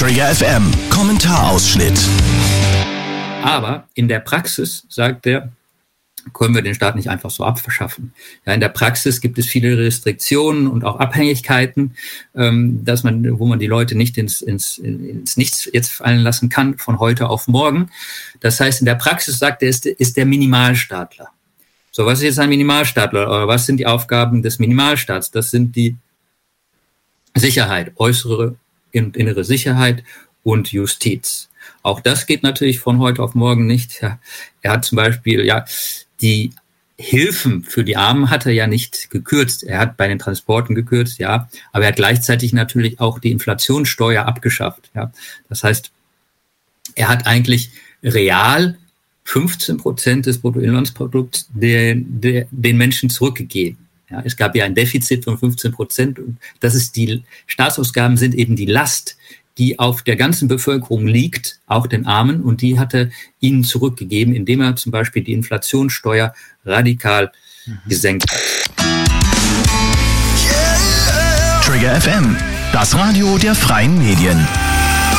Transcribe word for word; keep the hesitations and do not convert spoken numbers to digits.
Trigger F M, Kommentarausschnitt. Aber in der Praxis, sagt er, können wir den Staat nicht einfach so abschaffen. Ja, in der Praxis gibt es viele Restriktionen und auch Abhängigkeiten, ähm, dass man, wo man die Leute nicht ins, ins, ins Nichts jetzt fallen lassen kann von heute auf morgen. Das heißt, in der Praxis, sagt er, ist, ist der Minimalstaatler. So, was ist jetzt ein Minimalstaatler? Oder was sind die Aufgaben des Minimalstaats? Das sind die Sicherheit, äußere und innere Sicherheit und Justiz. Auch das geht natürlich von heute auf morgen nicht. Ja, er hat zum Beispiel, ja, die Hilfen für die Armen hat er ja nicht gekürzt. Er hat bei den Transporten gekürzt, ja, aber er hat gleichzeitig natürlich auch die Inflationssteuer abgeschafft. Ja. Das heißt, er hat eigentlich real fünfzehn Prozent des Bruttoinlandsprodukts der, der, den Menschen zurückgegeben. Ja, es gab ja ein Defizit von fünfzehn Prozent. Und das ist die Staatsausgaben sind eben die Last, die auf der ganzen Bevölkerung liegt, auch den Armen, und die hat er ihnen zurückgegeben, indem er zum Beispiel die Inflationssteuer radikal mhm. gesenkt hat. Trigger F M, das Radio der freien Medien.